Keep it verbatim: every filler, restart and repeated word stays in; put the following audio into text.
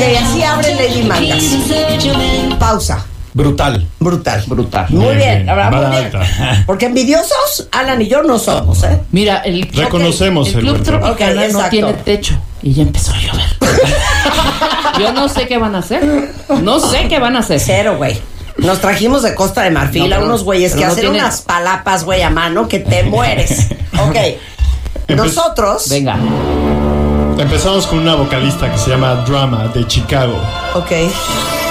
así abre Lady Mangas. Pausa. Brutal. Brutal. Brutal. Muy Muy bien, bien. la verdad, muy Vara bien. alta. Porque envidiosos, Alan y yo no somos, ¿eh? Mira, el, Reconocemos el el Club buen trabajo. Tropicana Ok, no exacto. tiene techo. Y ya empezó a llover. Yo no sé qué van a hacer. No sé qué van a hacer. Cero, güey. Nos trajimos de Costa de Marfil No, a pero- unos güeyes pero que no hacen tienen- unas palapas, güey, a mano que te mueres. Ok. Nosotros. Venga. Empezamos con una vocalista que se llama Drama de Chicago. Ok.